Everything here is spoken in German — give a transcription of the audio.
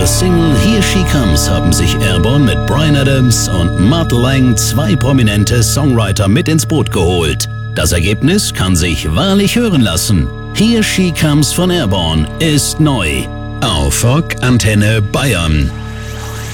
ihrer Single Here She Comes haben sich Airborne mit Bryan Adams und Mutt Lange 2 prominente Songwriter mit ins Boot geholt. Das Ergebnis kann sich wahrlich hören lassen. Here She Comes von Airborne ist neu auf Rock Antenne Bayern.